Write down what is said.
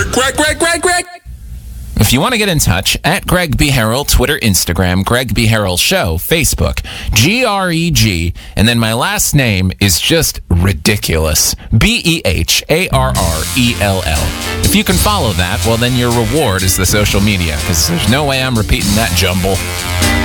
Greg. If you want to get in touch, at Greg B. Harrell, Twitter, Instagram, Greg B. Harrell Show, Facebook, GREG, and then my last name is just ridiculous. BEHARRELL. If you can follow that, well, then your reward is the social media, because there's no way I'm repeating that jumble.